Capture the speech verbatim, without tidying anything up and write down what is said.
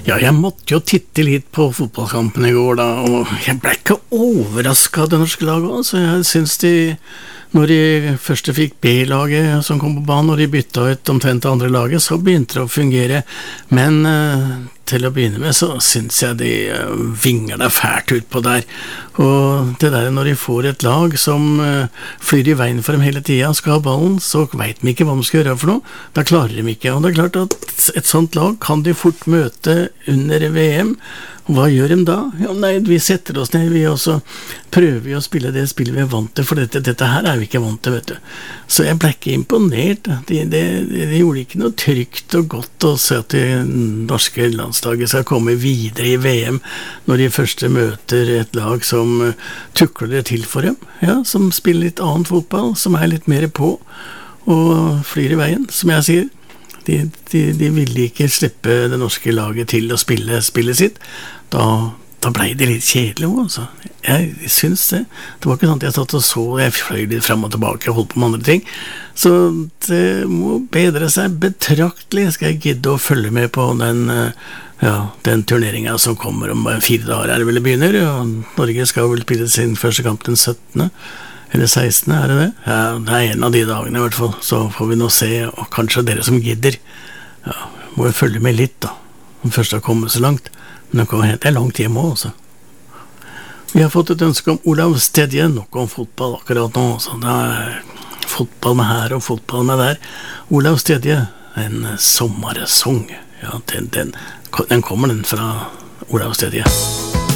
Ja, jeg måtte jo titte litt på fotballkampen i går da, og jeg ble ikke overrasket av det norske laget også. Jeg synes de, når de første fikk B-laget som kom på banen, og de bytta ut omtrent det andre laget, så begynte det å fungere. Men uh, til å begynne med så synes jeg de uh, vinger deg fælt ut på der. Og det der når de får et lag som uh, flyr i veien for dem hele tiden, skal ha ballen, så vet de ikke hva de skal gjøre for noe. Da klarer de ikke, og det er klart at et sånt lag kan de fort møte under V M. Hva gjør de da? Ja, nei, vi setter oss ned, vi også prøver vi å spille det spillet vi er vant til, for dette, dette her er vi ikke vant til, vet du. Så jeg ble ikke imponert. De, de, de gjorde ikke noe trygt og godt å se at det norske landslaget skal komme videre i V M når de første møter et lag som tukler det til for dem, ja, som spiller litt annen fotball, som er litt mer på og flyr i veien, som jeg sier. De, de, de ville ikke slippe det norske laget til å spille spillet sitt. Da, da ble det litt kjedelig også. Jeg, jeg synes det. Det var ikke sånn at jeg satt og så, jeg fløy litt frem og tilbake og holdt på med andre ting. Så det må bedre seg betraktelig. Skal jeg gidde å følge med på den, ja, den turneringen som kommer om fire dager, er det vel det begynner. Og Norge skal vel spille sin første kamp den syttende eller sekstende, er det det? Ja, det er en av de dagene i hvert fall, så får vi nå se, og kanskje dere som gidder, ja, må jo følge med litt da, om først har kommet så langt, men det er langt hjemme også. Vi har fått et ønske om Olav Stedje, nok om fotball akkurat nå, så det er fotball med her og fotball med der. Olav Stedje, en sommersong, ja, den, den, den kommer den fra Olav Stedje.